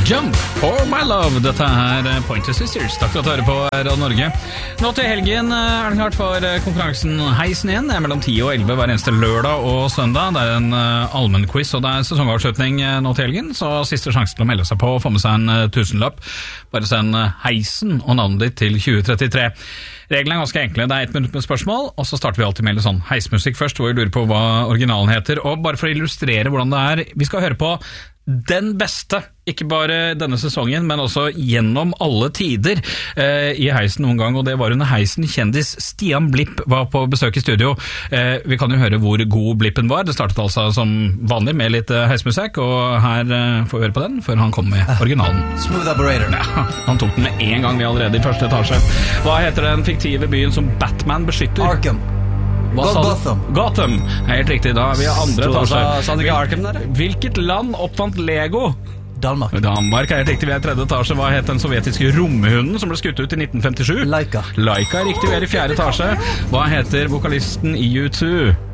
Jump for my love. Dette er Pointer Sisters. Takk for at du hører på Radio Norge. Nå til helgen er det klart for konkurransen Heisen igjen. Det er mellom 10 og 11 hver eneste lørdag og søndag. Det er en allmenn quiz, og det er sesongavslutning nå til helgen, så siste sjanse til å melde seg på og få med seg en tusenlapp. Bare send Heisen og navnet ditt til 2033. Reglene er ganske enkle. Det er 1 minutt med spørsmål, og så starter vi alltid med litt sånn heismusikk først, hvor vi lurer på hva originalen heter. Og bare for å illustrere hvordan det er, vi skal høre på den beste, ikke bare denne sesongen, men også gjennom alle tider i Heisen noen gang, og det var under Heisen kjendis Stian Blipp var på besøk i studio. Vi kan jo høre hvor god Blippen var. Det startet altså som vanlig med litt heismusikk, og her får vi høre på den, før han kom med originalen. Smooth Operator. Ja, han tok den med en gang vi allerede i første etasje. Hva heter den fiktive byen som Batman beskytter? Arkham. Gotham. Gotham. Helt riktig, da er vi i andre etasje. Sa han ikke Arkham der? Hvilket land oppfant Lego? Danmark. Danmark er helt riktig, vi er i tredje etasje. Hva het den sovjetiske romhunden som ble skutt ut i 1957? Laika. Laika er riktig, vi er i fjerde etasje. Hva heter vokalisten i U2?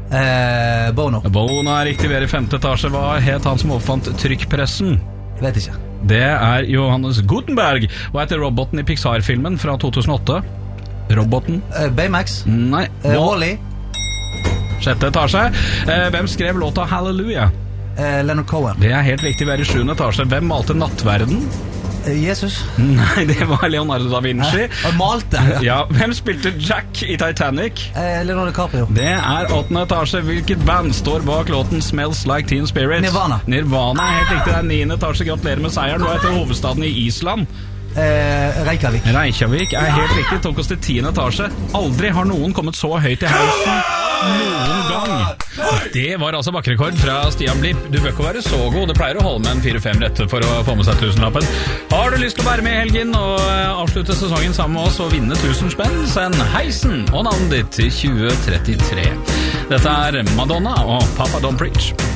Bono. Bono er riktig, vi er i femte etasje. Hva het han som oppfant trykkpressen? Vet ikke. Det er Johannes Gutenberg. Hva heter roboten i Pixar-filmen fra 2008? Roboten? Baymax. Nei. Wall-E. Sjette etasje. Hvem skrev låta Hallelujah? Leonard Cohen. Det er helt riktig, vi er i sjuende etasje. Hvem malte Nattverden? Jesus. Nei, det var Leonardo da Vinci. Han malte. Ja, hvem spilte Jack i Titanic? Leonardo DiCaprio. Det er åttende etasje. Hvilket band står bak låten Smells Like Teen Spirit? Nirvana. Nirvana er helt riktig, det er niende etasje. Gratulerer med seieren. Hva heter hovedstaden i Island? Reykjavik. Reykjavik er helt riktig. Tok oss til 10. etasje. Aldri har noen kommet så høyt i Heisen noen gang. Det var altså bakkerekord fra Stian Blipp. Du bør ikke være så god. Det pleier å holde med en 4-5 rette for å få med seg tusenlappen. Har du lyst til å være med i helgen og avslutte sesongen sammen med oss og vinne 1000 spenn, send Heisen og navnet ditt til 2033. Dette er Madonna og Papa Don't Preach.